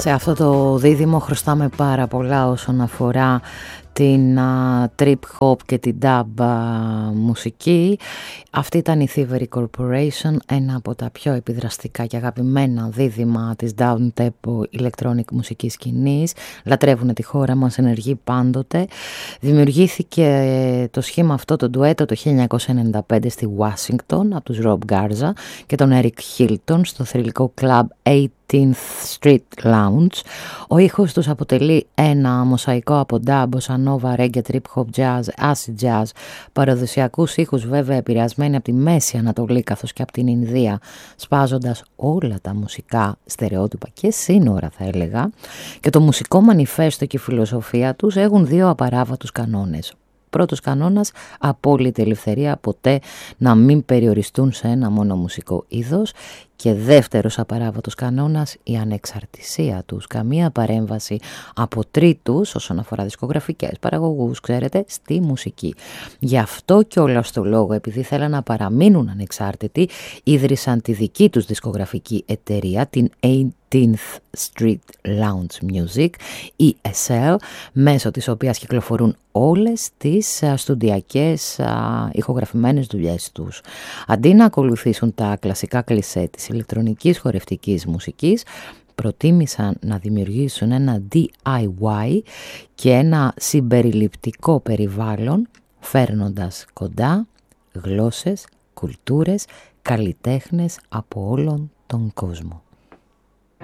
Σε αυτό το δίδυμο χρωστάμε πάρα πολλά όσον αφορά την trip hop και την dub μουσική. Αυτή ήταν η Thievery Corporation, ένα από τα πιο επιδραστικά και αγαπημένα δίδυμα της down tempo electronic μουσικής σκηνής. Λατρεύουν τη χώρα μας, ενεργεί πάντοτε. Δημιουργήθηκε το σχήμα αυτό, το ντουέτο, το 1995 στη Washington από τους Rob Garza και τον Eric Hilton στο θρυλικό club 18th Street Lounge. Ο ήχος τους αποτελεί ένα μοσαϊκό από dub, bossa nova, reggae, trip hop, jazz, acid jazz, παραδοσιακούς ήχους βέβαια επηρεασμένοι από τη Μέση Ανατολή καθώς και από την Ινδία, σπάζοντας όλα τα μουσικά στερεότυπα και σύνορα θα έλεγα. Και το μουσικό μανιφέστο και η φιλοσοφία τους έχουν δύο απαράβατους κανόνες. Πρώτος κανόνας, απόλυτη ελευθερία, ποτέ να μην περιοριστούν σε ένα μόνο μουσικό είδος. Και δεύτερος απαράβατος κανόνας, η ανεξαρτησία τους. Καμία παρέμβαση από τρίτους όσον αφορά δισκογραφικές παραγωγούς, ξέρετε, στη μουσική. Γι' αυτό και όλα στο λόγο, επειδή θέλαν να παραμείνουν ανεξάρτητοι, ίδρυσαν τη δική τους δισκογραφική εταιρεία, την 18th Street Lounge Music, ESL, μέσω της οποίας κυκλοφορούν όλες τις στουντιακές ηχογραφημένες δουλειές τους. Αντί να ακολουθήσουν τα κλασικά κλισέ της ηλεκτρονικής χορευτικής μουσικής, προτίμησαν να δημιουργήσουν ένα DIY και ένα συμπεριληπτικό περιβάλλον, φέρνοντας κοντά γλώσσες, κουλτούρες, καλλιτέχνες από όλον τον κόσμο.